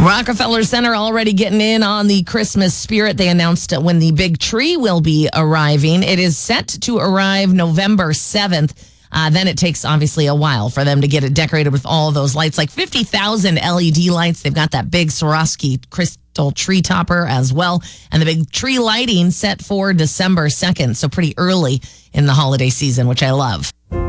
Rockefeller Center already getting in on the Christmas spirit. They announced when the big tree will be arriving. It is set to arrive November 7th. Then it takes, obviously, a while for them to get it decorated with all of those lights, like 50,000 LED lights. They've got that big Swarovski crystal tree topper as well. And the big tree lighting set for December 2nd, so pretty early in the holiday season, which I love.